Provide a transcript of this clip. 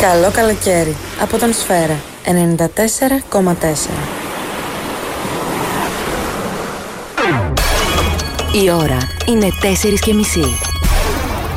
Καλό καλοκαίρι από τον Σφαίρα 94,4. Η ώρα είναι 4:30.